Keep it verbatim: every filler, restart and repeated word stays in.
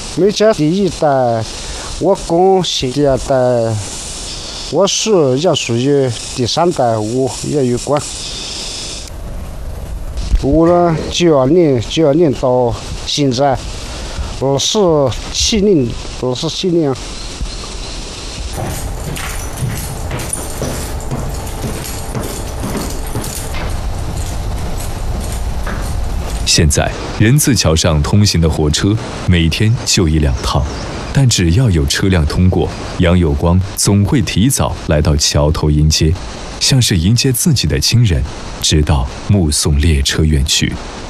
每家第一代，我公姓第二代，我叔也属于第三代，我也有关。我呢，九二年，九二年到现在，二十七年，二十七年。 现在人字桥上通行的火车每天就一两趟，但只要有车辆通过，杨有光总会提早来到桥头迎接，像是迎接自己的亲人，直到目送列车远去。